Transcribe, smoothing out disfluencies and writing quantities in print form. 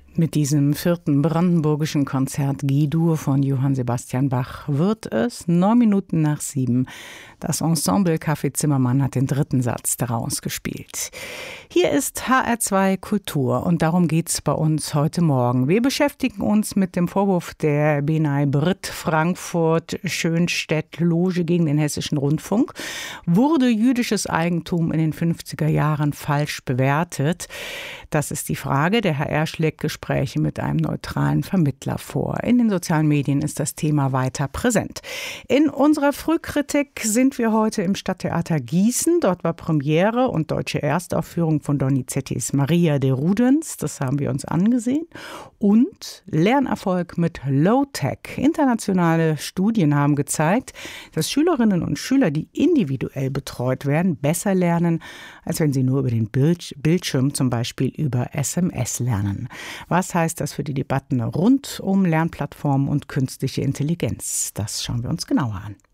Mit diesem 4. brandenburgischen Konzert G-Dur von Johann Sebastian Bach wird es 9 Minuten nach 7. Das Ensemble Café Zimmermann hat den 3. Satz daraus gespielt. Hier ist HR2 Kultur und darum geht's bei uns heute Morgen. Wir beschäftigen uns mit dem Vorwurf der Benay Brit Frankfurt Schönstedt Loge gegen den Hessischen Rundfunk. Wurde jüdisches Eigentum in den 50er Jahren falsch bewertet? Das ist die Frage. Der HR schlägt Gespräche mit einem neutralen Vermittler vor. In den sozialen Medien ist das Thema weiter präsent. In unserer Frühkritik sind wir heute im Stadttheater Gießen. Dort war Premiere und deutsche Erstaufführung von Donizettis Maria de Rudens. Das haben wir uns angesehen. Und Lernerfolg mit Low-Tech. Internationale Studien haben gezeigt, dass Schülerinnen und Schüler, die individuell betreut werden, besser lernen, als wenn sie nur über den Bildschirm, zum Beispiel über SMS lernen. Was heißt das für die Debatten rund um Lernplattformen und künstliche Intelligenz? Das schauen wir uns genauer an.